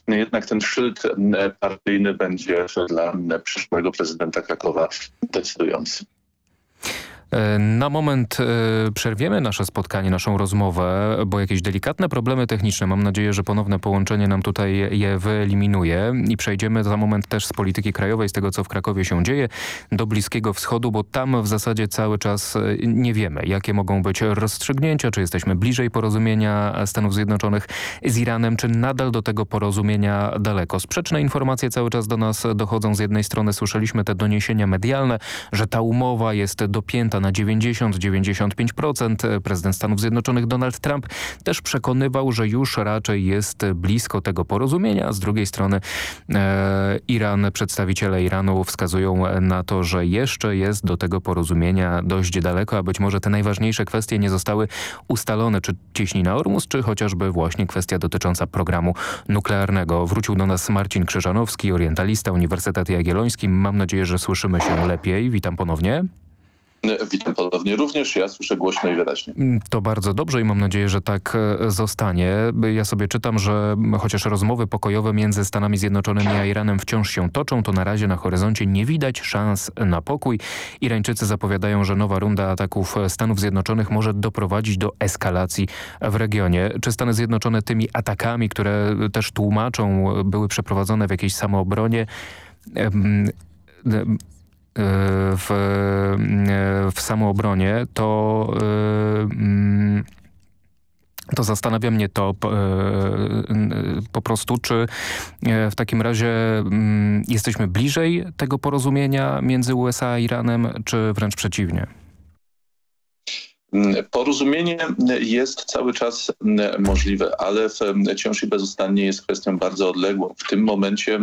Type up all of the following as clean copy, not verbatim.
jednak ten szyld partyjny będzie dla przyszłego prezydenta Krakowa decydujący. Na moment przerwiemy nasze spotkanie, naszą rozmowę, bo jakieś delikatne problemy techniczne, mam nadzieję, że ponowne połączenie nam tutaj je wyeliminuje i przejdziemy za moment też z polityki krajowej, z tego co w Krakowie się dzieje, do Bliskiego Wschodu, bo tam w zasadzie cały czas nie wiemy, jakie mogą być rozstrzygnięcia, czy jesteśmy bliżej porozumienia Stanów Zjednoczonych z Iranem, czy nadal do tego porozumienia daleko. Sprzeczne informacje cały czas do nas dochodzą. Z jednej strony słyszeliśmy te doniesienia medialne, że ta umowa jest dopięta na 90-95%. Prezydent Stanów Zjednoczonych Donald Trump też przekonywał, że już raczej jest blisko tego porozumienia. Z drugiej strony przedstawiciele Iranu wskazują na to, że jeszcze jest do tego porozumienia dość daleko, a być może te najważniejsze kwestie nie zostały ustalone, czy cieśnina Ormus, czy chociażby właśnie kwestia dotycząca programu nuklearnego. Wrócił do nas Marcin Krzyżanowski, orientalista, Uniwersytet Jagielloński. Mam nadzieję, że słyszymy się lepiej. Witam ponownie. Witam ponownie. Również ja słyszę głośno i wyraźnie. To bardzo dobrze i mam nadzieję, że tak zostanie. Ja sobie czytam, że chociaż rozmowy pokojowe między Stanami Zjednoczonymi a Iranem wciąż się toczą, to na razie na horyzoncie nie widać szans na pokój. Irańczycy zapowiadają, że nowa runda ataków Stanów Zjednoczonych może doprowadzić do eskalacji w regionie. Czy Stany Zjednoczone tymi atakami, które też tłumaczą, były przeprowadzone w jakiejś samoobronie, w samoobronie, to zastanawia mnie to po prostu, czy w takim razie jesteśmy bliżej tego porozumienia między USA a Iranem, czy wręcz przeciwnie? Porozumienie jest cały czas możliwe, ale wciąż i bezustannie jest kwestią bardzo odległą. W tym momencie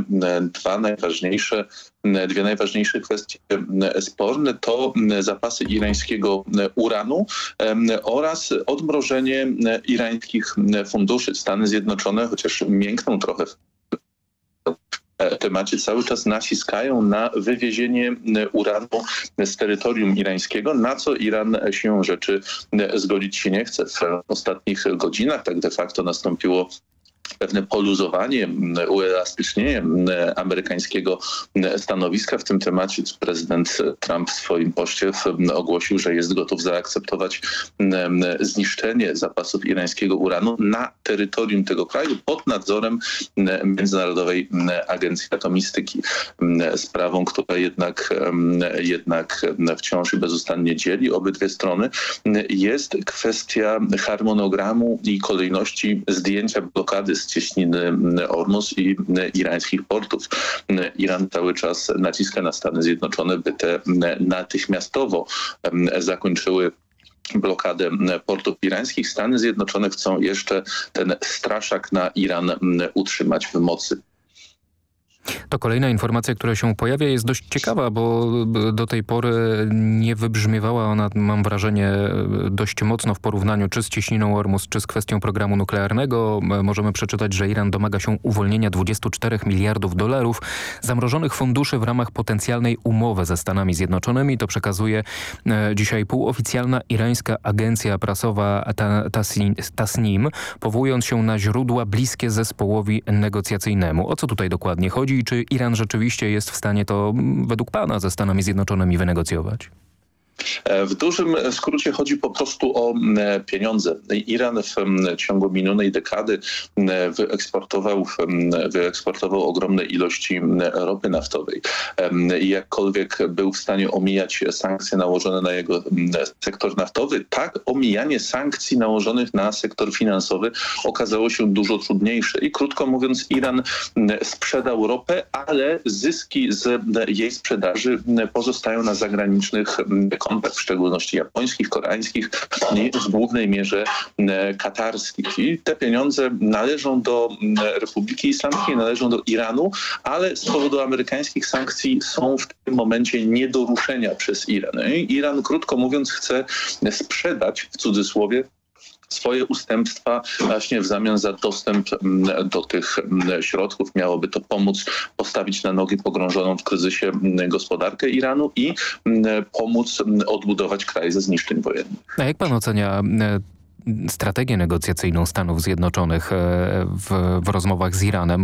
dwie najważniejsze kwestie sporne to zapasy irańskiego uranu oraz odmrożenie irańskich funduszy. Stany Zjednoczone, chociaż miękną trochę w temacie, cały czas naciskają na wywiezienie uranu z terytorium irańskiego, na co Iran siłą rzeczy zgodzić się nie chce. W ostatnich godzinach tak de facto nastąpiło pewne poluzowanie, uelastycznienie amerykańskiego stanowiska w tym temacie. Prezydent Trump w swoim poście ogłosił, że jest gotów zaakceptować zniszczenie zapasów irańskiego uranu na terytorium tego kraju pod nadzorem Międzynarodowej Agencji Atomistyki. Sprawą, która jednak wciąż i bezustannie dzieli obydwie strony, jest kwestia harmonogramu i kolejności zdjęcia blokady z cieśniny Ormus i irańskich portów. Iran cały czas naciska na Stany Zjednoczone, by te natychmiastowo zakończyły blokadę portów irańskich. Stany Zjednoczone chcą jeszcze ten straszak na Iran utrzymać w mocy. To kolejna informacja, która się pojawia, jest dość ciekawa, bo do tej pory nie wybrzmiewała ona, mam wrażenie, dość mocno w porównaniu czy z cieśniną Ormus, czy z kwestią programu nuklearnego. Możemy przeczytać, że Iran domaga się uwolnienia 24 miliardów dolarów zamrożonych funduszy w ramach potencjalnej umowy ze Stanami Zjednoczonymi. To przekazuje dzisiaj półoficjalna irańska agencja prasowa Tasnim, powołując się na źródła bliskie zespołowi negocjacyjnemu. O co tutaj dokładnie chodzi i czy Iran rzeczywiście jest w stanie to według pana ze Stanami Zjednoczonymi wynegocjować? W dużym skrócie chodzi po prostu o pieniądze. Iran w ciągu minionej dekady wyeksportował ogromne ilości ropy naftowej. Jakkolwiek był w stanie omijać sankcje nałożone na jego sektor naftowy, tak omijanie sankcji nałożonych na sektor finansowy okazało się dużo trudniejsze. I krótko mówiąc, Iran sprzedał ropę, ale zyski z jej sprzedaży pozostają na zagranicznych kontach, w szczególności japońskich, koreańskich i w głównej mierze katarskich. I te pieniądze należą do Republiki Islamskiej, należą do Iranu, ale z powodu amerykańskich sankcji są w tym momencie nie do ruszenia przez Iran. I Iran, krótko mówiąc, chce sprzedać, w cudzysłowie, swoje ustępstwa właśnie w zamian za dostęp do tych środków. Miałoby to pomóc postawić na nogi pogrążoną w kryzysie gospodarkę Iranu i pomóc odbudować kraj ze zniszczeń wojennych. A jak pan ocenia strategię negocjacyjną Stanów Zjednoczonych w rozmowach z Iranem?